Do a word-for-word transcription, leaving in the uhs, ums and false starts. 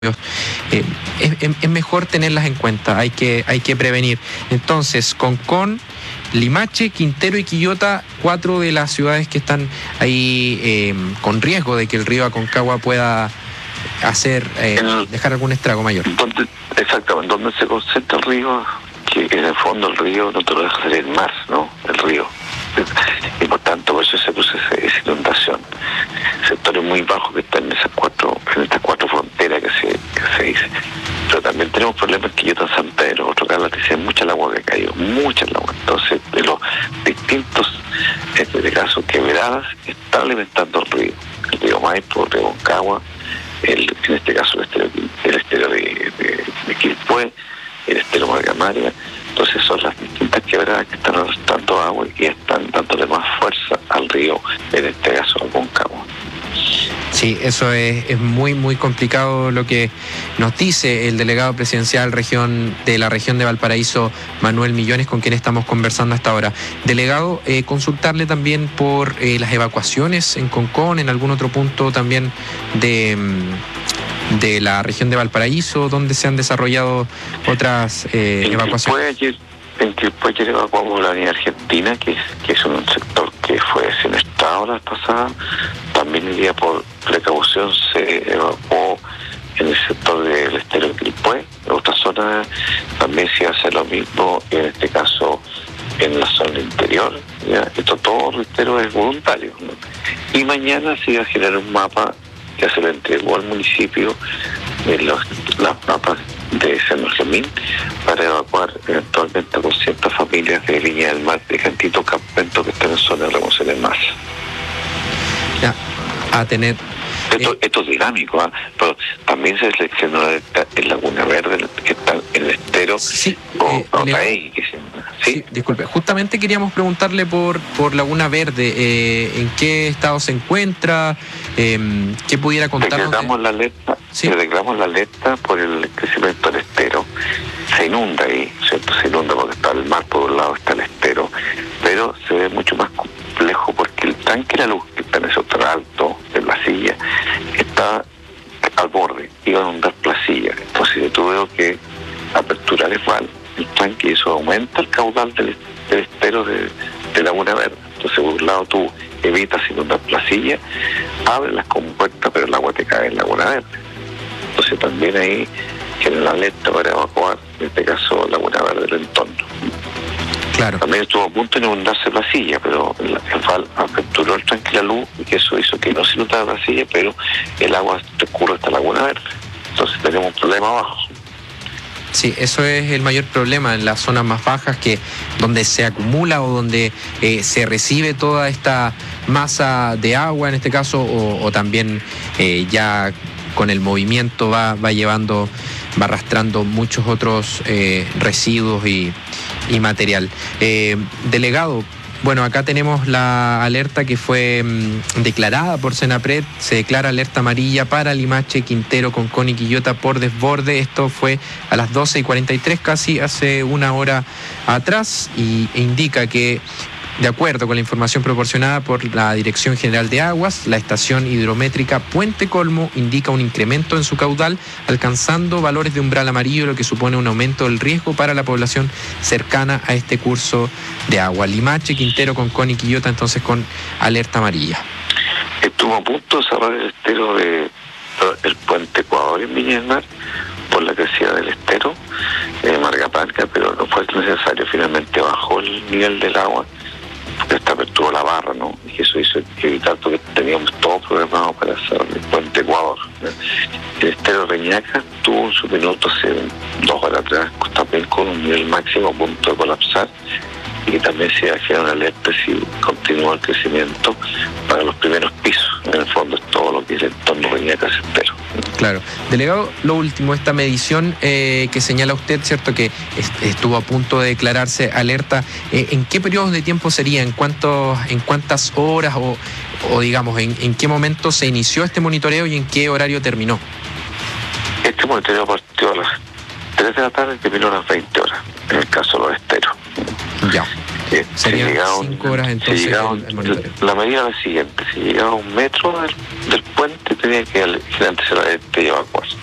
Eh, es, es mejor tenerlas en cuenta, hay que, hay que prevenir. Entonces, Concón, Limache, Quintero y Quillota, cuatro de las ciudades que están ahí eh, con riesgo de que el río Aconcagua pueda hacer eh, el, dejar algún estrago mayor. Donde, exactamente, donde se concentra el río, que en el fondo el río no te lo deja hacer el mar, ¿no? El río. Y por tanto, por eso se produce esa inundación. Sectores muy bajos que están en esas cuatro, en estas cuatro fronteras que se, que se dice. Pero también tenemos problemas que yo en San Pedro, otro caso, que dice mucha el agua que ha caído, mucha el agua. Entonces, de los distintos, en este caso, quebradas, está alimentando el río. El río Maipo, el río Aconcagua, el, en este caso el estero, el estero de, de, de Quilpué, el estero Margamaria. Entonces son las distintas quebradas que están arrastrando agua y están dándole más fuerza al río, en este caso Aconcagua. Sí, eso es, es muy, muy complicado lo que nos dice el delegado presidencial región de la región de Valparaíso, Manuel Millones, con quien estamos conversando hasta ahora. Delegado, eh, consultarle también por eh, las evacuaciones en Concón, en algún otro punto también de... de la región de Valparaíso, donde se han desarrollado otras eh, en evacuaciones. Quilpué, en Quilpué ayer evacuamos la avenida Argentina, que es, que es un sector que fue siniestrado la pasada. También el día por precaución se evacuó en el sector del estero de Quilpué. En otras zonas también se hace lo mismo, en este caso en la zona interior. ¿ya? Esto todo, reitero, es voluntario, ¿no? Y mañana se va a generar un mapa que se le entregó al municipio de los, las mapas de San Benjamín para evacuar eventualmente a doscientas familias de Viña del Mar, de Cantito Campamento, que están en zona de remoción en masa. Ya, a tener... Esto, eh, esto es dinámico, ¿eh? Pero también se seleccionó en Laguna Verde, que está en el estero, sí, o eh, Otaey, que se ¿Sí? Sí, disculpe, justamente queríamos preguntarle por, por Laguna Verde, eh, en qué estado se encuentra, eh, qué pudiera contarnos. Declaramos de... la alerta, ¿Sí? declaramos la alerta por el crecimiento del estero. Se inunda ahí, ¿cierto? Se inunda porque está el mar por un lado, está el estero, pero se ve mucho más complejo porque el tanque de la luz, que está en ese otro alto, en la silla, está al borde, iba a inundar Placilla. Entonces yo tuve que aperturar el val, el tanque, y eso aumenta el caudal del, del estero de, de Laguna Verde. Entonces, por un lado, tú evitas inundar Placilla, abres las compuertas, pero el agua te cae en Laguna Verde. Entonces, también ahí tienen la alerta para evacuar, en este caso, Laguna Verde del entorno. Claro. También estuvo a punto de inundarse Placilla, pero el, el val aperturó el tanque de la luz y eso hizo que no se inundara Placilla, pero el agua recurre hasta Laguna Verde. Entonces, tenemos un problema abajo. Sí, eso es el mayor problema en las zonas más bajas, que donde se acumula o donde eh, se recibe toda esta masa de agua, en este caso, o, o también eh, ya con el movimiento va, va llevando, va arrastrando muchos otros eh, residuos y, y material. Eh, delegado, bueno, acá tenemos la alerta que fue mmm, declarada por Senapred. Se declara alerta amarilla para Limache, Quintero, Concón y Quillota por desborde. Esto fue a las doce y cuarenta y tres, casi hace una hora atrás, y e indica que, de acuerdo con la información proporcionada por la Dirección General de Aguas, la estación hidrométrica Puente Colmo indica un incremento en su caudal, alcanzando valores de umbral amarillo, lo que supone un aumento del riesgo para la población cercana a este curso de agua. Limache, Quintero, Concón y Quillota, entonces, con alerta amarilla. Estuvo a punto de cerrar el estero de el Puente Ecuador en Viña del Mar por la crecida del estero de Margapalca, pero no fue necesario. Finalmente bajó el nivel del agua, esta apertura la barra, ¿no? Y eso hizo evitar, porque teníamos todo programado para hacer el Puente Ecuador. El estero Reñaca tuvo en su minuto hace dos horas atrás, también con un nivel máximo a punto de colapsar, y también se ha generado una alerta si continúa el crecimiento para los primeros pisos. En el fondo es todo lo que es el entorno Reñaca Cestero. Claro. Delegado, lo último, esta medición eh, que señala usted, ¿cierto?, que est- estuvo a punto de declararse alerta, eh, ¿en qué periodos de tiempo sería? ¿En cuántos, en cuántas horas o, o digamos, en, en qué momento se inició este monitoreo y en qué horario terminó? Este monitoreo partió a las tres de la tarde y terminó a las veinte horas, en el caso de los esteros. Ya. Eh, Serían si llegaba cinco un, horas entonces si llegaba el, el monitoreo. La medida era la siguiente: si llegaba a un metro del, del puente, tenía que antes de la, de evacuarse.